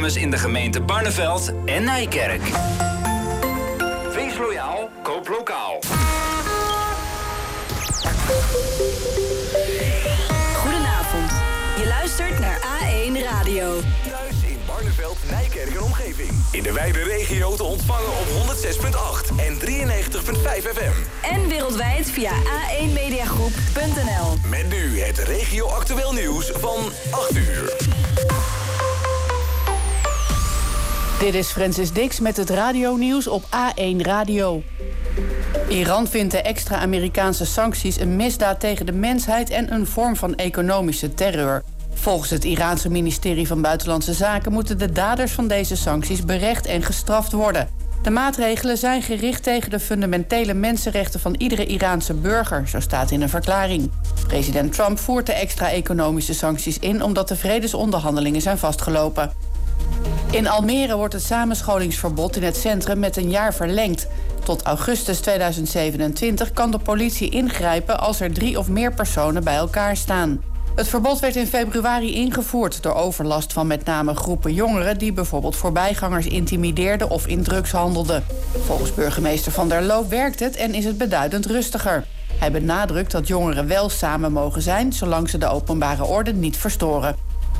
ondernemers in de gemeente Barneveld en Nijkerk. Wees loyaal, koop lokaal. Goedenavond. Je luistert naar A1 Radio. Thuis in Barneveld, Nijkerk en omgeving. In de wijde regio te ontvangen op 106.8 en 93.5 FM. En wereldwijd via a1mediagroep.nl. Met nu het regio-actueel nieuws van 8 uur. Dit is Francis Dix met het radionieuws op A1 Radio. Iran vindt de extra Amerikaanse sancties een misdaad tegen de mensheid en een vorm van economische terreur. Volgens het Iraanse ministerie van Buitenlandse Zaken moeten de daders van deze sancties berecht en gestraft worden. De maatregelen zijn gericht tegen de fundamentele mensenrechten van iedere Iraanse burger, zo staat in een verklaring. President Trump voert de extra economische sancties in omdat de vredesonderhandelingen zijn vastgelopen. In Almere wordt het samenscholingsverbod in het centrum met een jaar verlengd. Tot augustus 2027 kan de politie ingrijpen als er 3 of meer personen bij elkaar staan. Het verbod werd in februari ingevoerd door overlast van met name groepen jongeren die bijvoorbeeld voorbijgangers intimideerden of in drugs handelden. Volgens burgemeester Van der Loop werkt het en is het beduidend rustiger. Hij benadrukt dat jongeren wel samen mogen zijn zolang ze de openbare orde niet verstoren.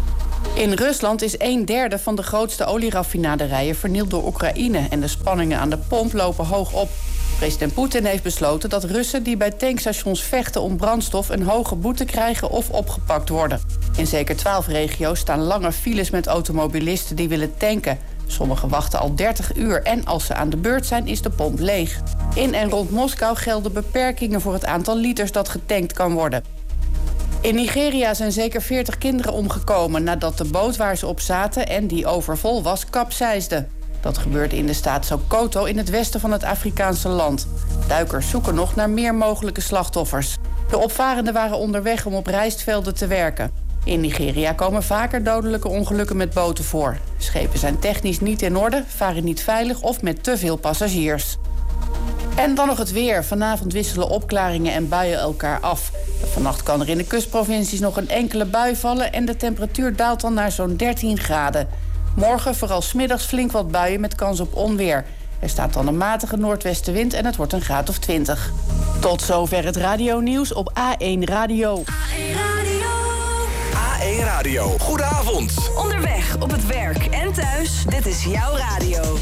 In Rusland is 1/3 van de grootste olieraffinaderijen vernield door Oekraïne en de spanningen aan de pomp lopen hoog op. President Poetin heeft besloten dat Russen die bij tankstations vechten om brandstof een hoge boete krijgen of opgepakt worden. In zeker 12 regio's staan lange files met automobilisten die willen tanken. Sommigen wachten al 30 uur en als ze aan de beurt zijn is de pomp leeg. In en rond Moskou gelden beperkingen voor het aantal liters dat getankt kan worden. In Nigeria zijn zeker 40 kinderen omgekomen nadat de boot waar ze op zaten en die overvol was kapseisde. Dat gebeurde in de staat Sokoto in het westen van het Afrikaanse land. Duikers zoeken nog naar meer mogelijke slachtoffers. De opvarenden waren onderweg om op rijstvelden te werken. In Nigeria komen vaker dodelijke ongelukken met boten voor. Schepen zijn technisch niet in orde, varen niet veilig of met te veel passagiers. En dan nog het weer. Vanavond wisselen opklaringen en buien elkaar af. Vannacht kan er in de kustprovincies nog een enkele bui vallen en de temperatuur daalt dan naar zo'n 13 graden. Morgen vooral 's middags flink wat buien met kans op onweer. Er staat dan een matige noordwestenwind en het wordt een graad of 20. Tot zover het radionieuws op A1 Radio. A1 Radio. Goedenavond. Onderweg, op het werk en thuis. Dit is jouw radio.